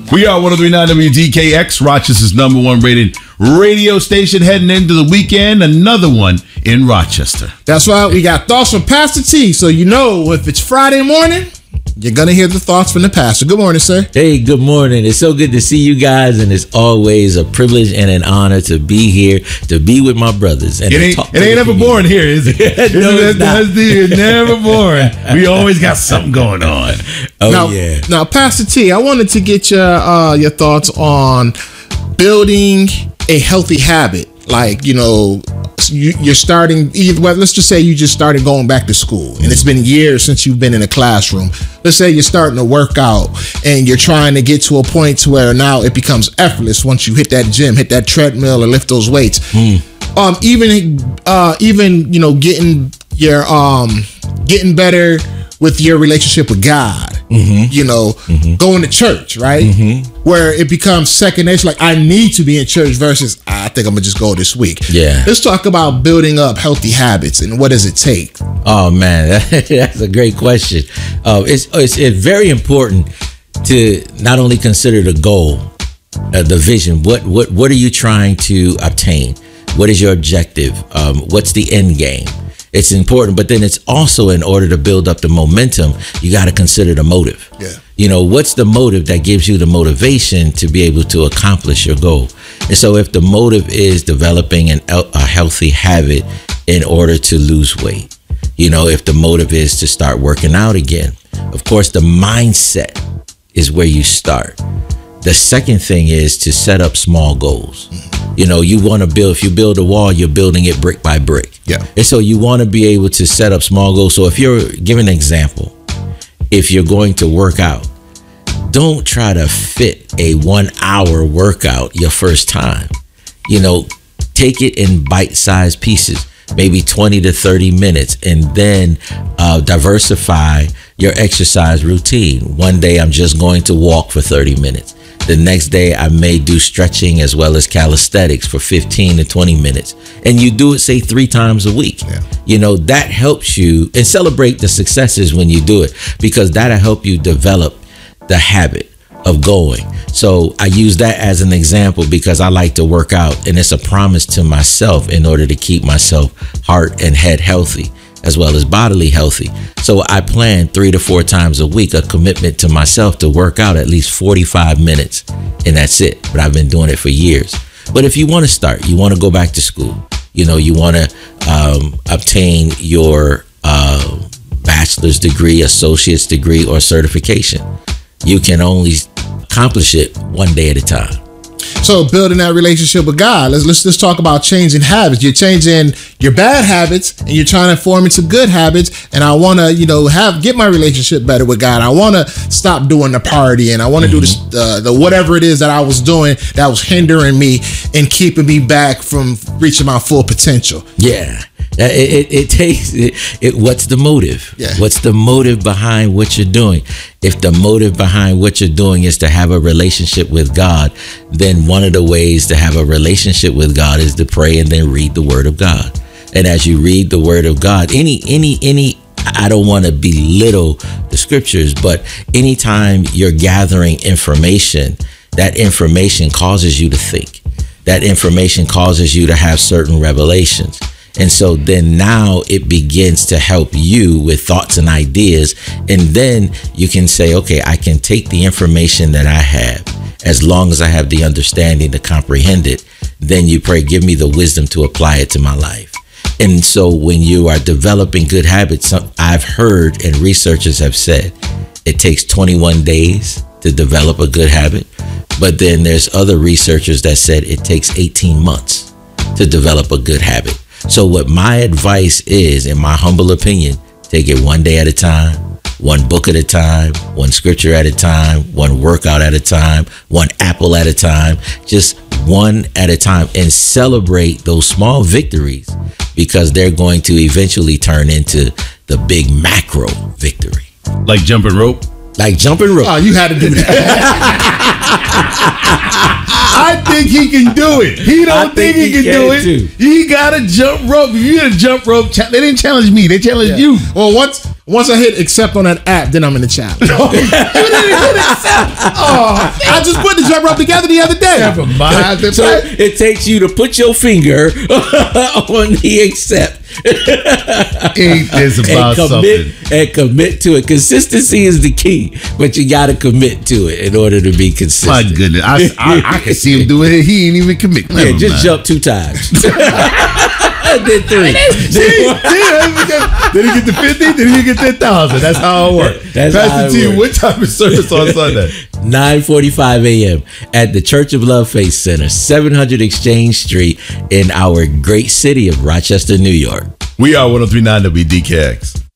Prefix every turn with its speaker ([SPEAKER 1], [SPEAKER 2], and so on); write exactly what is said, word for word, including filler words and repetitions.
[SPEAKER 1] We are one oh three point nine W D K X, Rochester's number one rated radio station, heading into the weekend. Another one in Rochester.
[SPEAKER 2] That's right. We got thoughts from Pastor T. So you know if it's Friday morning, you're going to hear the thoughts from the pastor. Good morning, sir.
[SPEAKER 3] Hey, good morning. It's so good to see you guys, and it's always a privilege and an honor to be here, to be with my brothers. And
[SPEAKER 1] it ain't, it ain't ever boring here, is it?
[SPEAKER 3] No, it's not.
[SPEAKER 1] It's never boring. We always got something going on.
[SPEAKER 3] Oh,
[SPEAKER 2] now,
[SPEAKER 3] yeah.
[SPEAKER 2] Now, Pastor T, I wanted to get your, uh, your thoughts on building a healthy habit. Like, you know, you, you're starting, well, let's just say you just started going back to school and it's been years since you've been in a classroom. Let's say you're starting to work out and you're trying to get to a point to where now it becomes effortless once you hit that gym, hit that treadmill or lift those weights. Mm. Um, even, uh, even, you know, getting your, um, getting better with your relationship with God, mm-hmm. you know, mm-hmm. going to church, right? Mm-hmm. Where it becomes second nature, like I need to be in church versus I think I'm gonna just go this week.
[SPEAKER 3] Yeah.
[SPEAKER 2] Let's talk about building up healthy habits and what does it take?
[SPEAKER 3] Oh man, that's a great question. Uh, it's, it's it's very important to not only consider the goal, uh, the vision. What what what are you trying to obtain? What is your objective? Um, what's the end game? It's important, but then it's also in order to build up the momentum, you got to consider the motive.
[SPEAKER 2] Yeah.
[SPEAKER 3] You know, what's the motive that gives you the motivation to be able to accomplish your goal? And so if the motive is developing an, a healthy habit in order to lose weight, you know, if the motive is to start working out again, of course, the mindset is where you start. The second thing is to set up small goals. You know, you want to build, if you build a wall, you're building it brick by brick.
[SPEAKER 2] Yeah.
[SPEAKER 3] And so you want to be able to set up small goals. So if you're, give an example, if you're going to work out, don't try to fit a one hour workout your first time. You know, take it in bite-sized pieces, maybe twenty to thirty minutes, and then uh, diversify your exercise routine. One day I'm just going to walk for thirty minutes. The next day I may do stretching as well as calisthenics for fifteen to twenty minutes. And you do it, say, three times a week. Yeah. You know, that helps you, and celebrate the successes when you do it, because that'll help you develop the habit of going. So I use that as an example because I like to work out, and it's a promise to myself in order to keep myself heart and head healthy, as well as bodily healthy. So I plan three to four times a week, a commitment to myself to work out at least forty-five minutes, and that's it. But I've been doing it for years. But if you want to start, you want to go back to school, you know, you want to um, obtain your uh, bachelor's degree, associate's degree, or certification, you can only accomplish it one day at a time.
[SPEAKER 2] So building that relationship with God, let's let's let's talk about changing habits. You're changing your bad habits and you're trying to form into good habits. And I want to, you know, have get my relationship better with God. I want to stop doing the partying. I want to mm-hmm. do this, uh, the whatever it is that I was doing that was hindering me and keeping me back from reaching my full potential.
[SPEAKER 3] Yeah. It, it, it takes it, it. What's the motive?
[SPEAKER 2] Yeah.
[SPEAKER 3] What's the motive behind what you're doing? If the motive behind what you're doing is to have a relationship with God, then one of the ways to have a relationship with God is to pray and then read the Word of God. And as you read the Word of God, any, any, any, I don't want to belittle the scriptures, but anytime you're gathering information, that information causes you to think. That information causes you to have certain revelations. And so then now it begins to help you with thoughts and ideas. And then you can say, okay, I can take the information that I have, as long as I have the understanding to comprehend it. Then you pray, give me the wisdom to apply it to my life. And so when you are developing good habits, I've heard and researchers have said it takes twenty-one days to develop a good habit. But then there's other researchers that said it takes eighteen months to develop a good habit. So what my advice is, in my humble opinion, take it one day at a time, one book at a time, one scripture at a time, one workout at a time, one apple at a time, just one at a time, and celebrate those small victories, because they're going to eventually turn into the big macro victory.
[SPEAKER 1] Like jumping rope?
[SPEAKER 3] Like jumping rope.
[SPEAKER 2] Oh, you had to do that.
[SPEAKER 1] I think he can do it. He don't think, think he can, can do it. Too. He got to jump rope. If you get a jump rope, they didn't challenge me. They challenged yeah. you.
[SPEAKER 2] Well, once once I hit accept on that app, then I'm in the challenge.
[SPEAKER 1] No, you didn't hit accept. Oh, I
[SPEAKER 2] I just put the jump rope together the other day.
[SPEAKER 1] Never mind.
[SPEAKER 3] So it takes you to put your finger on the accept.
[SPEAKER 1] Ain't this about
[SPEAKER 3] and commit,
[SPEAKER 1] something?
[SPEAKER 3] And commit to it. Consistency is the key, but you got to commit to it in order to be consistent.
[SPEAKER 1] My goodness, I, I, I can see him doing it. He ain't even commit. Never
[SPEAKER 3] Yeah, just
[SPEAKER 1] mind.
[SPEAKER 3] jump two times. Then three.
[SPEAKER 1] See, see, did he get the fifty? Did he get ten thousand? That's how it works.
[SPEAKER 3] That's
[SPEAKER 1] Pastor
[SPEAKER 3] how it
[SPEAKER 1] T,
[SPEAKER 3] works.
[SPEAKER 1] what time is service on Sunday?
[SPEAKER 3] nine forty-five a.m. at the Church of Love Faith Center, seven hundred Exchange Street in our great city of Rochester, New York.
[SPEAKER 1] We are one oh three point nine W D K X.